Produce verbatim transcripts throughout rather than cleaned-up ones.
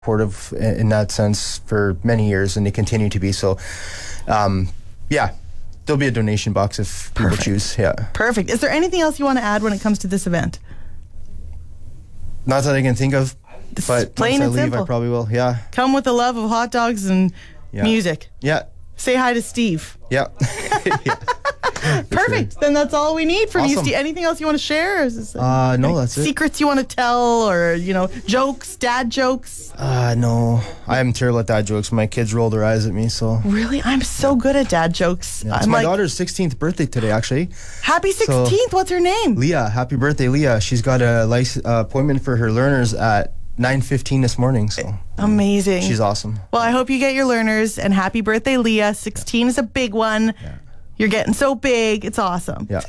supportive in that sense for many years, and they continue to be. So, um, yeah, there'll be a donation box if people Perfect. choose. Yeah. Perfect. Is there anything else you want to add when it comes to this event? Not that I can think of, This is but plain once I and leave, simple. I probably will. Yeah. Come with the love of hot dogs and Yeah. music. Yeah. Say hi to Steve. Yeah. yeah. Perfect. Then that's all we need from you, Awesome. Steve. Anything else you want to share? Or is this, Uh, no, any that's it. secrets you want to tell, or you know, jokes, dad jokes? Uh, no, I am terrible at dad jokes. My kids roll their eyes at me, so. Really, I'm so good at dad jokes. Yeah, it's I'm my like, daughter's sixteenth birthday today, actually. happy sixteenth. What's her name? Leah, happy birthday, Leah. She's got a lic- uh, appointment for her learners at nine fifteen this morning, so Amazing. she's awesome. Well, I hope you get your learners, and happy birthday, Leah. sixteen is a big one. Yeah. You're getting so big. It's awesome. Yeah.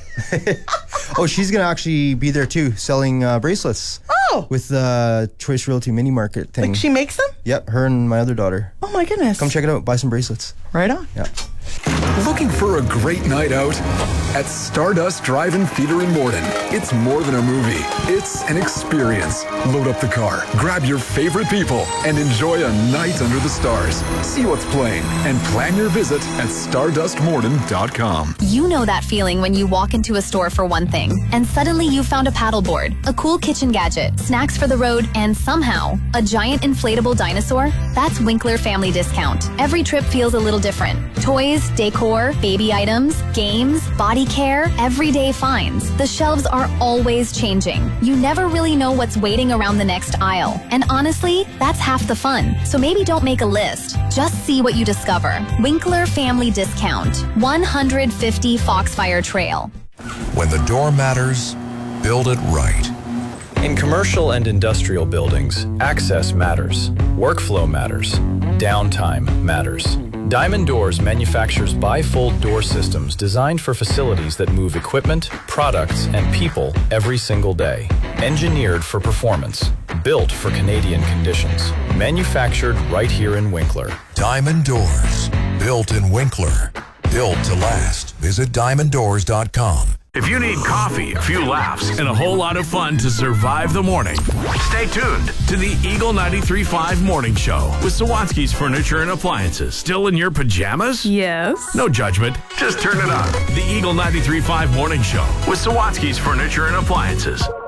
Oh, she's going to actually be there too, selling uh, bracelets. Oh, With the Choice Realty mini market thing. like she makes them? Yep, her and my other daughter. Oh my goodness. Come check it out. Buy some bracelets. Right on. Yeah. Looking for a great night out? At Stardust Drive-In Theater in Morden, it's more than a movie. It's an experience. Load up the car, grab your favorite people, and enjoy a night under the stars. See what's playing and plan your visit at stardust morden dot com. You know that feeling when you walk into a store for one thing, and suddenly you found a paddleboard, a cool kitchen gadget, snacks for the road, and somehow a giant inflatable dinosaur? That's Winkler Family Discount. Every trip feels a little different. Toys, decor, baby items, games, body care, everyday finds. The shelves are always changing. You never really know what's waiting around the next aisle. And honestly, that's half the fun. So maybe don't make a list. Just see what you discover. Winkler Family Discount. one fifty Foxfire Trail. When the door matters, build it right. In commercial and industrial buildings, access matters, workflow matters, downtime matters. Diamond Doors manufactures bifold door systems designed for facilities that move equipment, products, and people every single day. Engineered for performance, built for Canadian conditions. Manufactured right here in Winkler. Diamond Doors, built in Winkler. Built to last. Visit diamond doors dot com. If you need coffee, a few laughs, and a whole lot of fun to survive the morning, stay tuned to the Eagle ninety-three point five Morning Show with Sawatsky's Furniture and Appliances. Still in your pajamas? Yes. No judgment. Just turn it on. The Eagle ninety-three point five Morning Show with Sawatsky's Furniture and Appliances.